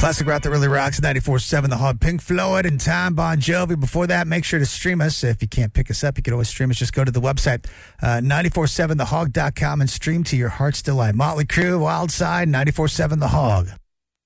Classic rock that really rocks. 94.7 The Hog. Pink Floyd and Time, Bon Jovi. Before that, make sure to stream us. If you can't pick us up, you can always stream us. Just go to the website, 947thehog.com, and stream to your heart's delight. Motley Crue, Wild Side, 94.7 The Hog.